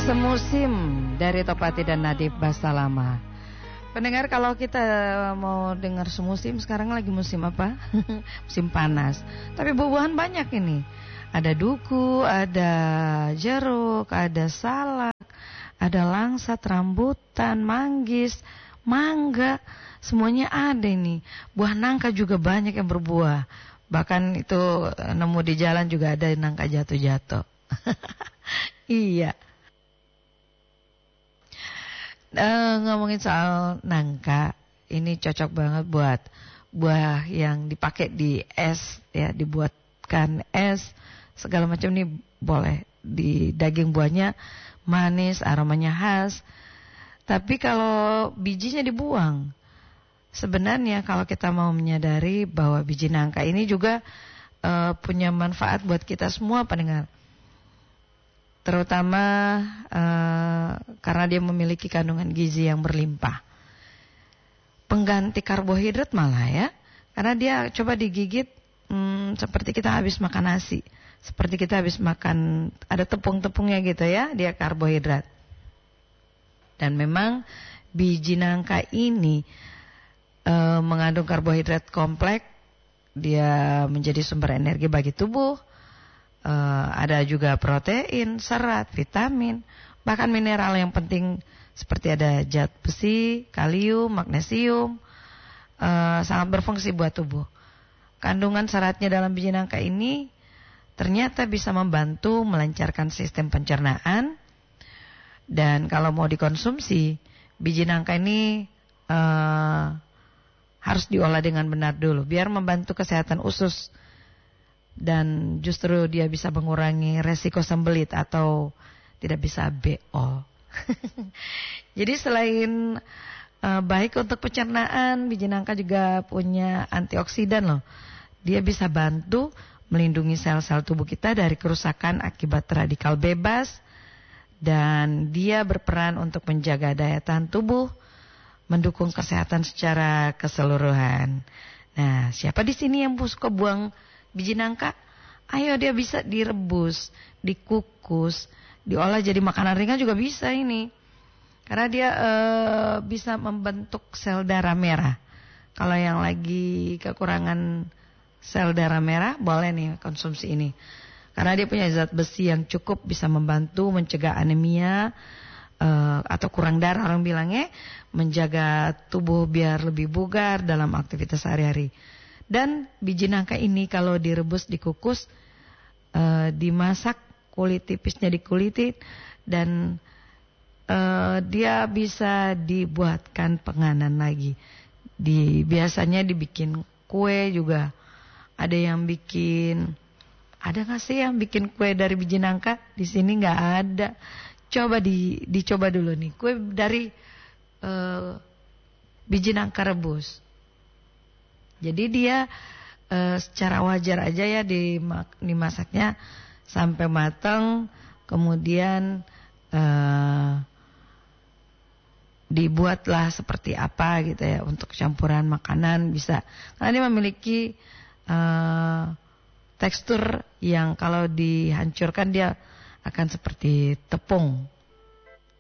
Semusim dari Topati dan Nadib Basalama. Pendengar, kalau kita mau dengar semusim, sekarang lagi musim apa? Musim panas. Tapi buah-buahan banyak ini. Ada duku, ada jeruk, ada salak, ada langsat, rambutan, manggis, mangga. Semuanya ada ini. Buah nangka juga banyak yang berbuah. Bahkan itu nemu di jalan juga ada nangka jatuh-jatuh. Iya. Ngomongin soal nangka, ini cocok banget buat buah yang dipakai di es, ya, dibuatkan es segala macam nih boleh. Di daging buahnya manis, aromanya khas. Tapi kalau bijinya dibuang, sebenarnya kalau kita mau menyadari bahwa biji nangka ini juga punya manfaat buat kita semua pendengar. Terutama karena dia memiliki kandungan gizi yang berlimpah. Pengganti karbohidrat malah ya. Karena dia coba digigit seperti kita habis makan nasi. Seperti kita habis makan, ada tepung-tepungnya gitu ya, dia karbohidrat. Dan memang biji nangka ini mengandung karbohidrat kompleks. Dia menjadi sumber energi bagi tubuh. Ada juga protein, serat, vitamin, bahkan mineral yang penting seperti ada zat besi, kalium, magnesium, sangat berfungsi buat tubuh. Kandungan seratnya dalam biji nangka ini ternyata bisa membantu melancarkan sistem pencernaan. Dan kalau mau dikonsumsi, biji nangka ini harus diolah dengan benar dulu biar membantu kesehatan usus. Dan justru dia bisa mengurangi resiko sembelit atau tidak bisa BO. Jadi selain baik untuk pencernaan, biji nangka juga punya antioksidan loh. Dia bisa bantu melindungi sel-sel tubuh kita dari kerusakan akibat radikal bebas. Dan dia berperan untuk menjaga daya tahan tubuh, mendukung kesehatan secara keseluruhan. Nah, siapa di sini yang suka buang biji nangka? Ayo, dia bisa direbus, dikukus, diolah jadi makanan ringan juga bisa ini. Karena dia bisa membentuk sel darah merah. Kalau yang lagi kekurangan sel darah merah, boleh nih konsumsi ini. Karena dia punya zat besi yang cukup bisa membantu mencegah anemia atau kurang darah orang bilangnya, menjaga tubuh biar lebih bugar dalam aktivitas sehari-hari. Dan biji nangka ini kalau direbus, dikukus, dimasak, kulit tipisnya dikulitin, dan dia bisa dibuatkan penganan lagi. Biasanya dibikin kue juga. Ada yang bikin, ada nggak sih yang bikin kue dari biji nangka? Di sini nggak ada. Coba dicoba dulu nih, kue dari biji nangka rebus. Jadi dia secara wajar aja ya dimasaknya sampai matang, kemudian dibuatlah seperti apa gitu ya untuk campuran makanan bisa. Karena dia memiliki tekstur yang kalau dihancurkan dia akan seperti tepung.